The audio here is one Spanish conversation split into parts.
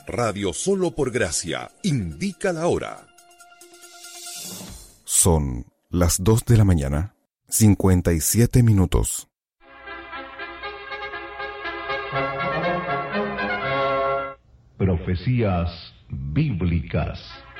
Radio Solo por Gracia indica la hora. Son las 2 de la mañana, 57 minutos. Profecías bíblicas.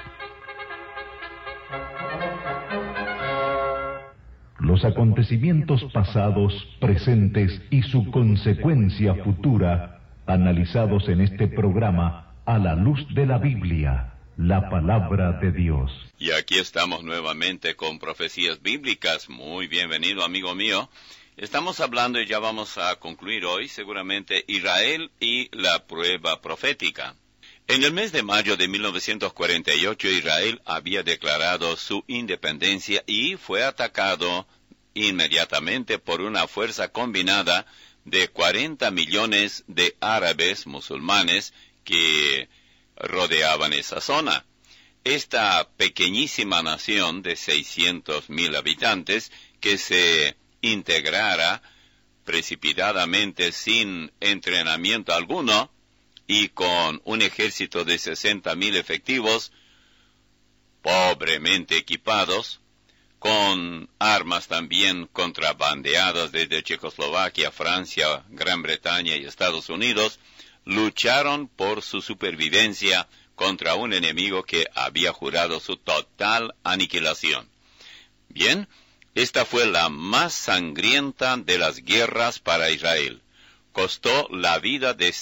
Los acontecimientos pasados, presentes y su consecuencia futura, analizados en este programa a la luz de la Biblia, la palabra de Dios. Y aquí estamos nuevamente con Profecías Bíblicas. Muy bienvenido, amigo mío. Estamos hablando, y ya vamos a concluir hoy, seguramente, Israel y la prueba profética. En el mes de mayo de 1948, Israel había declarado su independencia y fue atacado inmediatamente por una fuerza combinada de 40 millones de árabes musulmanes que rodeaban esa zona. Esta pequeñísima nación de 600,000 habitantes que se integrara precipitadamente sin entrenamiento alguno y con un ejército de 60,000 efectivos, pobremente equipados, con armas también contrabandeadas desde Checoslovaquia, Francia, Gran Bretaña y Estados Unidos, lucharon por su supervivencia contra un enemigo que había jurado su total aniquilación. Bien, esta fue la más sangrienta de las guerras para Israel. Costó la vida de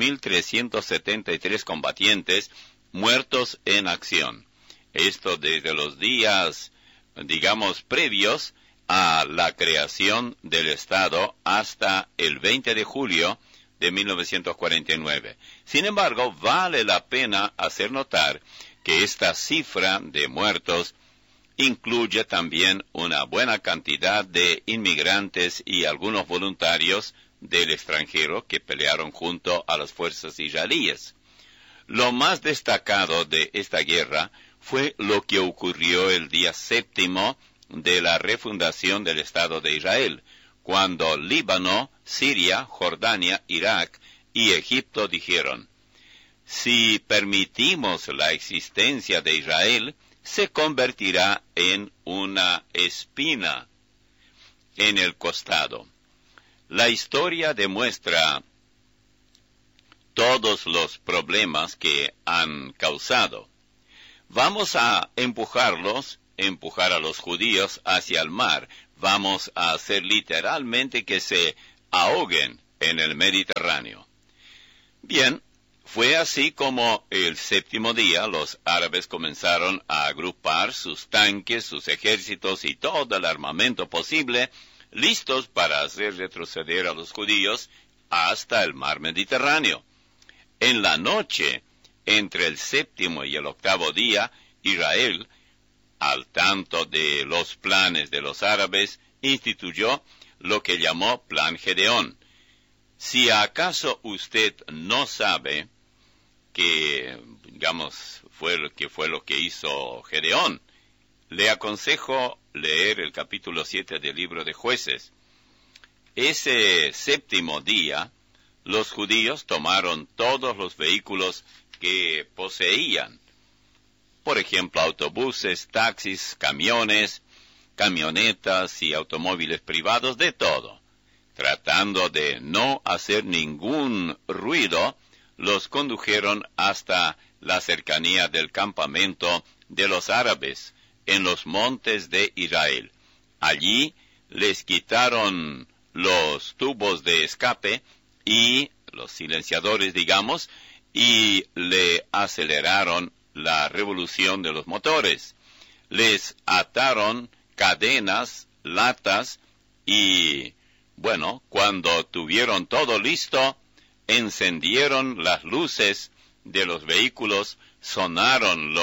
6,373 combatientes muertos en acción. Esto desde los días, digamos, previos a la creación del Estado hasta el 20 de julio de 1949. Sin embargo, vale la pena hacer notar que esta cifra de muertos incluye también una buena cantidad de inmigrantes y algunos voluntarios del extranjero que pelearon junto a las fuerzas israelíes. Lo más destacado de esta guerra fue lo que ocurrió el día 7 de la refundación del Estado de Israel, cuando Líbano, Siria, Jordania, Irak y Egipto dijeron: si permitimos la existencia de Israel, se convertirá en una espina en el costado. La historia demuestra todos los problemas que han causado. Vamos a empujar a los judíos hacia el mar. Vamos a hacer literalmente que se ahoguen en el Mediterráneo. Bien, fue así como el 7º día los árabes comenzaron a agrupar sus tanques, sus ejércitos y todo el armamento posible, listos para hacer retroceder a los judíos hasta el mar Mediterráneo. En la noche, entre el 7º y el 8º día, Israel, al tanto de los planes de los árabes, instituyó lo que llamó Plan Gedeón. Si acaso usted no sabe que, digamos, fue lo que hizo Gedeón, le aconsejo leer el capítulo 7 del libro de Jueces. Ese 7º día, los judíos tomaron todos los vehículos que poseían. Por ejemplo, autobuses, taxis, camiones, camionetas y automóviles privados, de todo. Tratando de no hacer ningún ruido, los condujeron hasta la cercanía del campamento de los árabes, en los montes de Israel. Allí les quitaron los tubos de escape y los silenciadores, digamos, y le aceleraron la revolución de los motores. Les ataron cadenas, latas y, bueno, cuando tuvieron todo listo, encendieron las luces de los vehículos, sonaron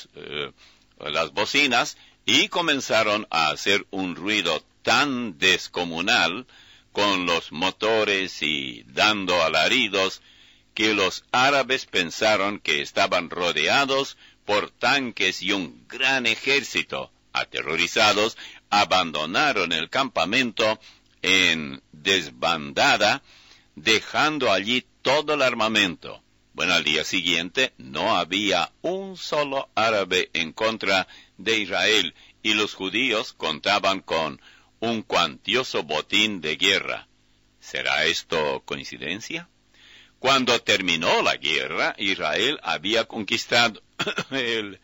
las bocinas y comenzaron a hacer un ruido tan descomunal con los motores y dando alaridos que los árabes pensaron que estaban rodeados por tanques y un gran ejército. Aterrorizados, abandonaron el campamento en desbandada, dejando allí todo el armamento. Bueno, al día siguiente no había un solo árabe en contra de Israel y los judíos contaban con un cuantioso botín de guerra. ¿Será esto coincidencia? Cuando terminó la guerra, Israel había conquistado el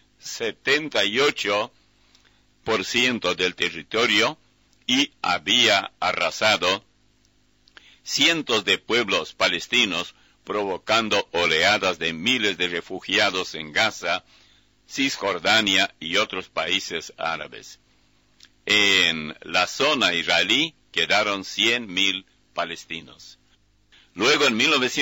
78% del territorio y había arrasado cientos de pueblos palestinos, provocando oleadas de miles de refugiados en Gaza, Cisjordania y otros países árabes. En la zona israelí quedaron 100,000 palestinos. Luego, en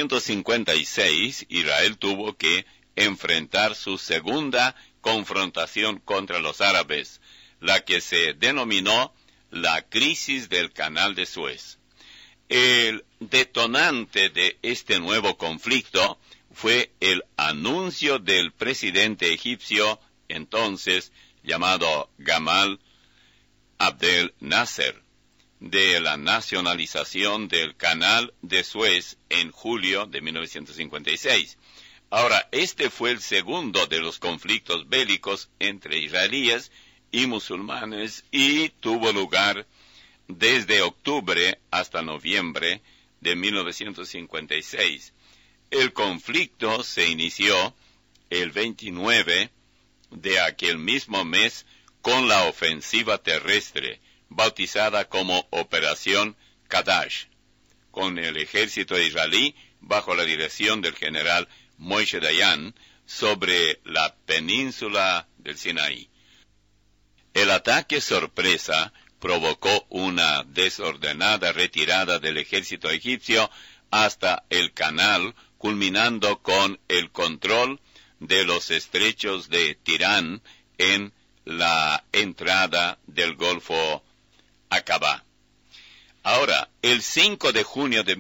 1956, Israel tuvo que enfrentar su segunda confrontación contra los árabes, la que se denominó la crisis del Canal de Suez. El detonante de este nuevo conflicto fue el anuncio del presidente egipcio entonces llamado Gamal Abdel Nasser de la nacionalización del Canal de Suez en julio de 1956. Ahora, este fue el segundo de los conflictos bélicos entre israelíes y musulmanes y tuvo lugar desde octubre hasta noviembre de 1956. El conflicto se inició el 29 de aquel mismo mes con la ofensiva terrestre, bautizada como Operación Kadash, con el ejército israelí bajo la dirección del general Moshe Dayan sobre la península del Sinaí. El ataque sorpresa provocó una desordenada retirada del ejército egipcio hasta el canal, culminando con el control de los estrechos de Tirán en la entrada del Golfo Aqaba. Ahora, el 5 de junio de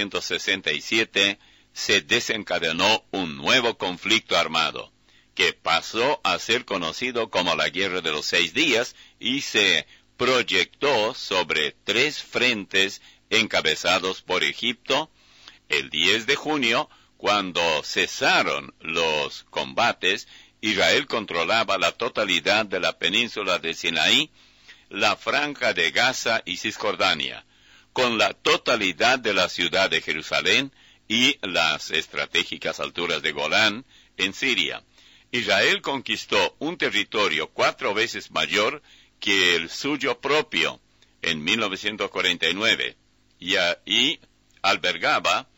1967 se desencadenó un nuevo conflicto armado, que pasó a ser conocido como la Guerra de los 6 días y se proyectó sobre 3 frentes encabezados por Egipto. El 10 de junio, cuando cesaron los combates, Israel controlaba la totalidad de la península de Sinaí, la franja de Gaza y Cisjordania, con la totalidad de la ciudad de Jerusalén y las estratégicas alturas de Golán en Siria. Israel conquistó un territorio 4 veces mayor que el suyo propio en 1949 y albergaba